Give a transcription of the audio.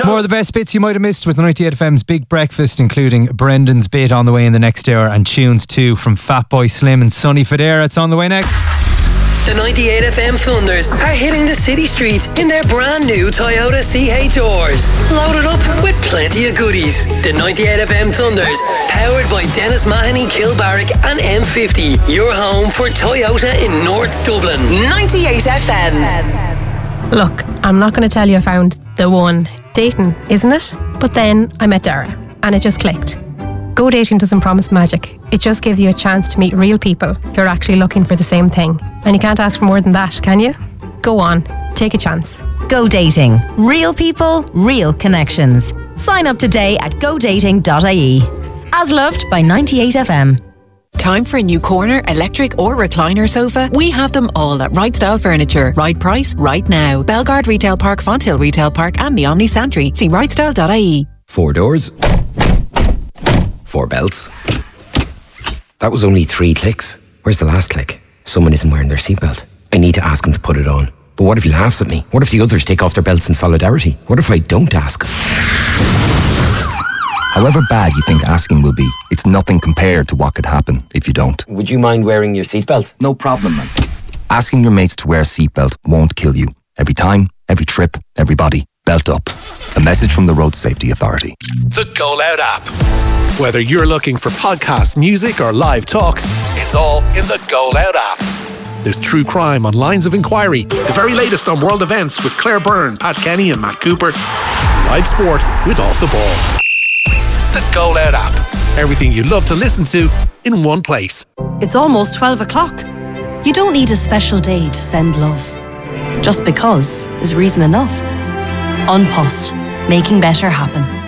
More of the best bits you might have missed with 98FM's Big Breakfast, including Brendan's bit on the way in the next hour, and tunes too from Fatboy Slim and Sonny Fodera. It's on the way next. The 98FM Thunders are hitting the city streets in their brand new Toyota CHRs. Loaded up with plenty of goodies. The 98FM Thunders, powered by Dennis Mahoney, Kilbarrack and M50. Your home for Toyota in North Dublin. 98FM. Look, I'm not going to tell you I found the one. Dating, isn't it? But then I met Dara and it just clicked. Go dating doesn't promise magic. It just gives you a chance to meet real people who are actually looking for the same thing. And you can't ask for more than that, can you? Go on, take a chance. Go dating. Real people, real connections. Sign up today at godating.ie. As loved by 98FM. Time for a new corner, electric or recliner sofa? We have them all at Right Style Furniture. Right price, right now. Belgard Retail Park, Fonthill Retail Park and the Omni Santry. See rightstyle.ie. 4 doors. 4 belts. That was only 3 clicks. Where's the last click? Someone isn't wearing their seatbelt. I need to ask them to put it on. But what if he laughs at me? What if the others take off their belts in solidarity? What if I don't ask? However bad you think asking will be, it's nothing compared to what could happen if you don't. Would you mind wearing your seatbelt? No problem, man. Asking your mates to wear a seatbelt won't kill you. Every time, every trip, everybody, belt up. A message from the Road Safety Authority. The Go Loud app. Whether you're looking for podcasts, music or live talk, it's all in the Go Loud app. There's true crime on Lines of Inquiry, the very latest on world events with Claire Byrne, Pat Kenny and Matt Cooper, and live sport with Off the Ball. The Go Loud app. Everything you love to listen to in one place. It's almost 12 o'clock. You don't need a special day to send love. Just because is reason enough. An Post, making better happen.